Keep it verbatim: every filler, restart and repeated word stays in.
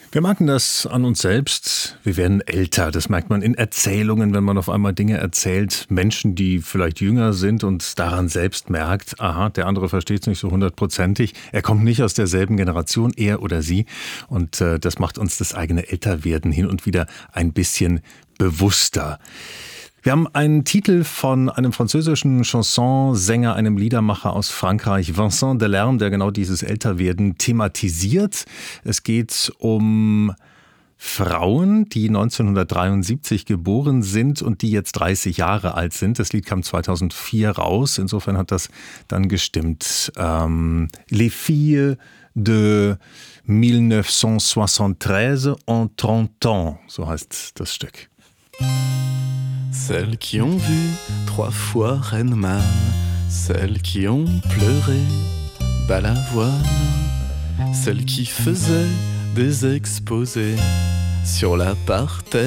Wir merken das an uns selbst. Wir werden älter. Das merkt man in Erzählungen, wenn man auf einmal Dinge erzählt. Menschen, die vielleicht jünger sind und daran selbst merkt, aha, der andere versteht es nicht so hundertprozentig. Er kommt nicht aus derselben Generation, er oder sie. Und äh, das macht uns das eigene Älterwerden hin und wieder ein bisschen bewusster. Wir haben einen Titel von einem französischen Chansonsänger, einem Liedermacher aus Frankreich, Vincent Delerme, der genau dieses Älterwerden thematisiert. Es geht um Frauen, die neunzehnhundertdreiundsiebzig geboren sind und die jetzt dreißig Jahre alt sind. Das Lied kam zweitausendvier raus, insofern hat das dann gestimmt. Ähm, Les filles de neunzehnhundertsoixante-treize en trente ans, so heißt das Stück. Celles qui ont vu trois fois Reine Man, celles qui ont pleuré Balavoine, celles qui faisaient des exposés sur la parterre.